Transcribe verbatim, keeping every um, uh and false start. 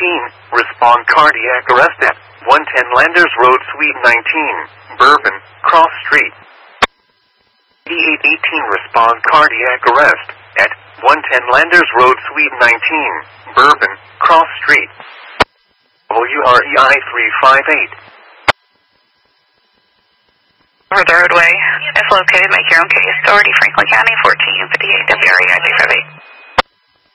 eighteen, respond cardiac arrest at one ten Landers Road, Suite nineteen, Bourbon, Cross Street. eighty-eight eighteen, respond cardiac arrest at one ten Landers Road, Suite nineteen, Bourbon, Cross Street. W R E I three five eight. Over the roadway is located. Make your own case. Authority, Franklin County, fourteen fifty-eight W R E I three five eight.